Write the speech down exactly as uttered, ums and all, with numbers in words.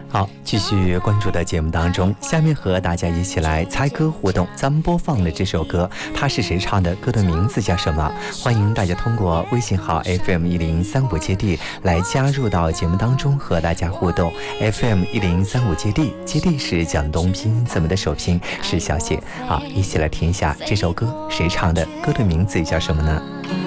好，继续关注的节目当中，下面和大家一起来猜歌互动。咱们播放的这首歌，它是谁唱的？歌的名字叫什么？欢迎大家通过微信号 F M 一零三五接地来加入到节目当中，和大家互动。F M 一零三五接地，接地是广东拼音字母的首拼是小写。好，一起来听一下这首歌谁唱的？歌的名字叫什么呢？